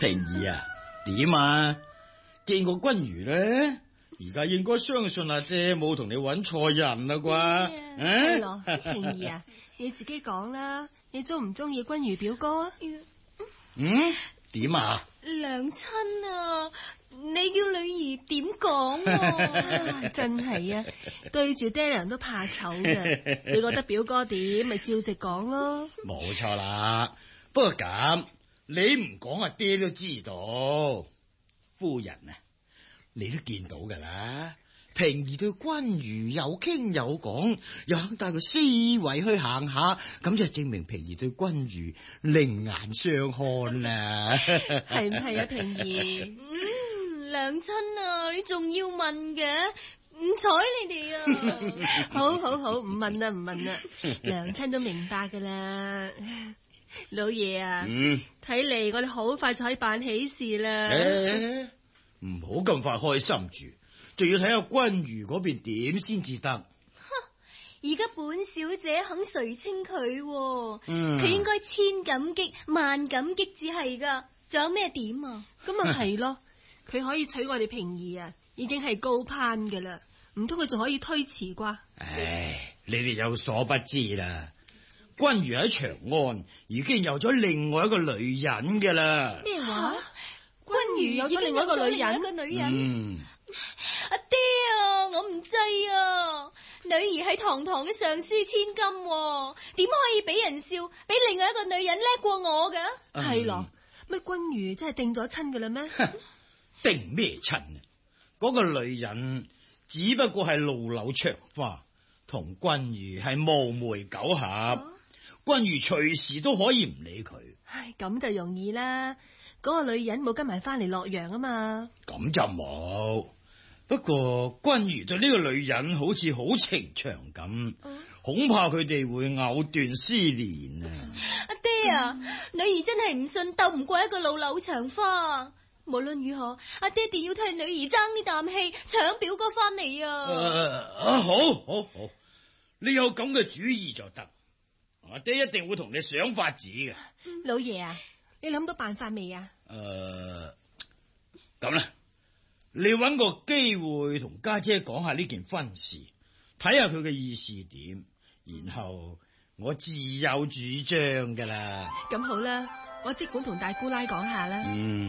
平兒啊，點啊？見過君如咧？而家應該相信阿姐冇同你揾錯人啦啩？ 係咯，平兒啊，你自己講啦，你中唔中意君如表哥啊？ 點啊？ 娘親啊，你叫女兒點講啊？真係啊，對住爹娘都怕醜嘅。你覺得表哥點，咪照直講咯。 冇錯啦，不過咁你唔講阿爹都知道。夫人啊，你都見到噶啦，平兒對君如有傾有講，又肯帶佢四圍去行下，咁就證明平兒對君如另眼相看啦。 係唔係啊，平兒？娘親啊，你仲要問嘅？唔睬你哋啊！好好好，唔問啦，唔問啦，娘親都明白噶啦。老爺啊，睇嚟我哋好快就可以辦喜事啦。 唔好咁快開心住，仲要睇下君如嗰邊點先至得。 而家本小姐肯垂青佢，佢應該千感激萬感激至係噶，仲有咩點啊？ 咁啊係咯，佢可以娶我哋平兒啊，已經係高攀噶啦，唔通佢仲可以推辭啩？ 唉，你哋有所不知啦，君如喺長安已經有咗另外一個女人噶啦。 咩話？君如有咗另外一個女人？ 阿爹啊，我唔制啊！女兒係堂堂嘅上書千金，點可以俾人笑，俾另外一個女人叻過我㗎？ 係咯，乜君如真係定咗親噶啦咩？ 定咩親啊？嗰個女人只不過係路柳長花，同君如係無媒苟合，君如隨時都可以唔理佢。 唉，咁就容易啦。嗰個女人冇跟埋翻嚟洛陽啊嘛。 咁就冇。不過君如對呢個女人好似好情長咁，恐怕佢哋會藕斷絲連啊！ 阿爹啊，女兒真係唔信鬥唔過一個路柳長花。無論如何，阿爹哋要替女兒爭呢啖氣，搶表哥翻嚟啊！ 好，你有咁嘅主意就得，阿爹一定會同你想法子嘅。 老爺啊，你諗到辦法未啊？ 咁啦。你搵個機會同家姐講下呢件婚事，睇下佢嘅意思點，然後我自有主張噶啦。 咁好啦，我即管同大姑奶講下啦。